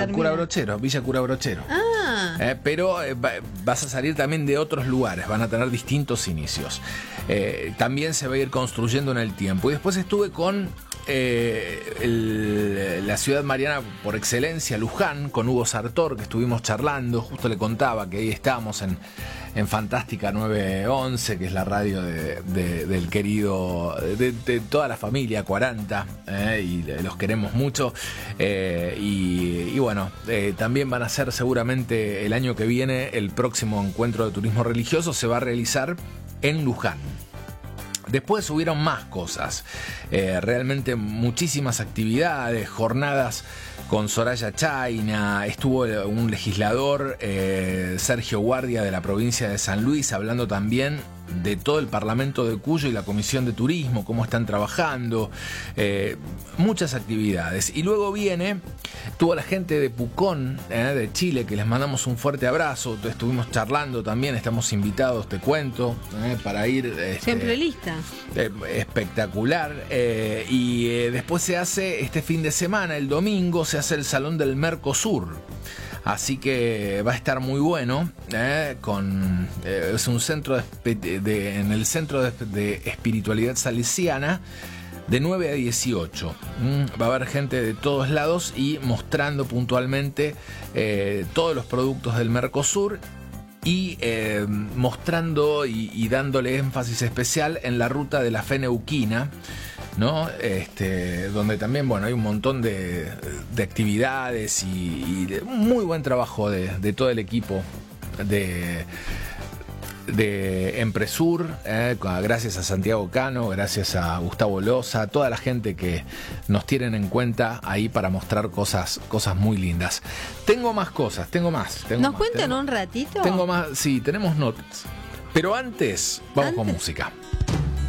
Cura Brochero, Villa Cura Brochero. Pero vas a salir también de otros lugares, van a tener distintos inicios. También se va a ir construyendo en el tiempo. Y después estuve con la ciudad mariana por excelencia, Luján, con Hugo Sartor, que estuvimos charlando. Justo le contaba que ahí estábamos en Fantástica 911, que es la radio del querido, de toda la familia 40, y los queremos mucho. Y bueno, también van a ser seguramente el año que viene, el próximo encuentro de turismo religioso se va a realizar en Luján. Después hubieron más cosas, realmente muchísimas actividades, jornadas con Soraya Chayna, estuvo un legislador, Sergio Guardia, de la provincia de San Luis, hablando también de todo el Parlamento de Cuyo y la Comisión de Turismo, cómo están trabajando, muchas actividades. Y luego tuvo la gente de Pucón, de Chile, que les mandamos un fuerte abrazo, estuvimos charlando también, estamos invitados, te cuento, para ir. Siempre lista. Espectacular. Y después se hace este fin de semana, el domingo, se hace el Salón del Mercosur. Así que va a estar muy bueno. Es un centro en el Centro de Espiritualidad Salesiana, de 9 a 18. Va a haber gente de todos lados y mostrando puntualmente todos los productos del Mercosur. Y mostrando y dándole énfasis especial en la ruta de la fe neuquina, ¿no? Donde también, bueno, hay un montón de actividades y de muy buen trabajo de todo el equipo de Empresur, gracias a Santiago Cano, gracias a Gustavo Loza, toda la gente que nos tienen en cuenta ahí para mostrar cosas muy lindas. Tengo más cosas, ¿Nos cuentan un ratito? Tengo más, sí, tenemos notas. Pero antes, vamos con música.